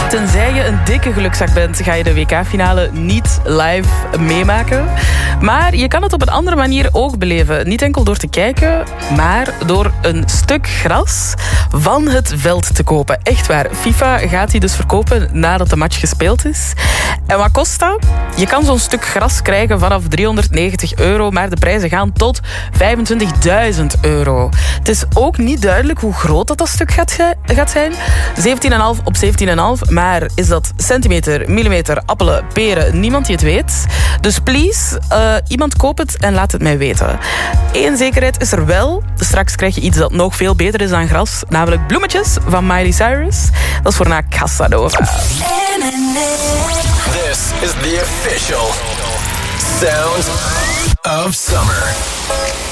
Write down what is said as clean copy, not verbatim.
Tenzij je een dikke gelukzak bent, ga je de WK-finale niet live meemaken. Maar je kan het op een andere manier ook beleven. Niet enkel door te kijken, maar door een stuk gras van het veld te kopen. Echt waar. FIFA gaat die dus verkopen nadat de match gespeeld is. En wat kost dat? Je kan zo'n stuk gras krijgen vanaf €390, maar de prijzen gaan tot €25.000. Het is ook niet duidelijk hoe groot dat stuk gaat zijn. 17,5 op 17,5, maar is dat centimeter, millimeter, appelen, peren? Niemand die het weet. Dus please, iemand koop het en laat het mij weten. Eén zekerheid is er wel. Straks krijg je iets dat nog veel beter is dan gras, namelijk bloemetjes van Miley Cyrus. Dat is voor na Casanova. This is the official sound of summer.